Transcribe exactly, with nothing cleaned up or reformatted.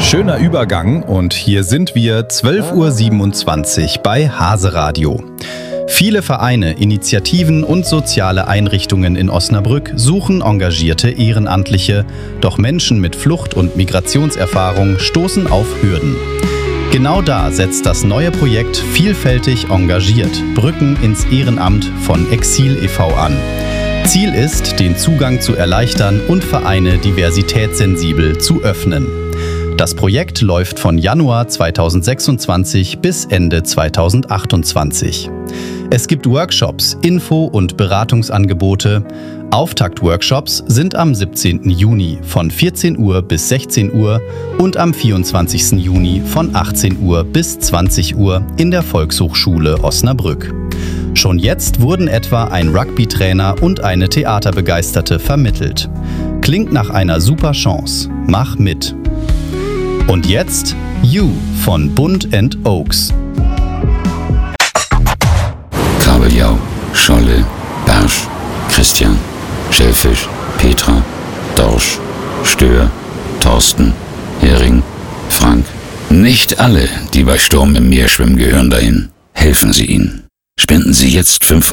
Schöner Übergang und hier sind wir zwölf Uhr siebenundzwanzig bei Hase Radio. Viele Vereine, Initiativen und soziale Einrichtungen in Osnabrück suchen engagierte Ehrenamtliche, doch Menschen mit Flucht- und Migrationserfahrung stoßen auf Hürden. Genau da setzt das neue Projekt Vielfältig engagiert – Brücken ins Ehrenamt von Exil e V an. Ziel ist, den Zugang zu erleichtern und Vereine diversitätssensibel zu öffnen. Das Projekt läuft von Januar zweitausendsechsundzwanzig bis Ende zweitausendachtundzwanzig. Es gibt Workshops, Info- und Beratungsangebote. Auftaktworkshops sind am siebzehnten Juni von vierzehn Uhr bis sechzehn Uhr und am vierundzwanzigsten Juni von achtzehn Uhr bis zwanzig Uhr in der Volkshochschule Osnabrück. Schon jetzt wurden etwa ein Rugby-Trainer und eine Theaterbegeisterte vermittelt. Klingt nach einer super Chance. Mach mit! Und jetzt You von Bund and Oaks. Kabeljau, Scholle, Barsch, Christian, Schellfisch, Petra, Dorsch, Stör, Thorsten, Hering, Frank. Nicht alle, die bei Sturm im Meer schwimmen, gehören dahin. Helfen Sie ihnen. Spenden Sie jetzt fünf